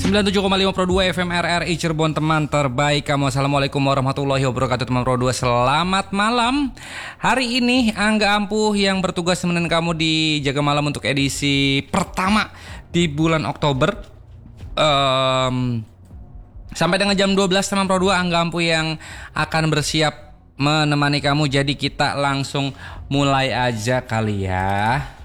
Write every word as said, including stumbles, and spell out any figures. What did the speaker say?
sembilan puluh tujuh koma lima Pro dua F M R R I Cirebon, teman terbaik kamu. Assalamualaikum warahmatullahi wabarakatuh teman Pro dua. Selamat malam. Hari ini Angga Ampuh yang bertugas menemani kamu di Jaga Malam untuk edisi pertama di bulan Oktober. um, Sampai dengan jam dua belas teman Pro dua, Angga Ampuh yang akan bersiap menemani kamu. Jadi kita langsung mulai aja kali ya.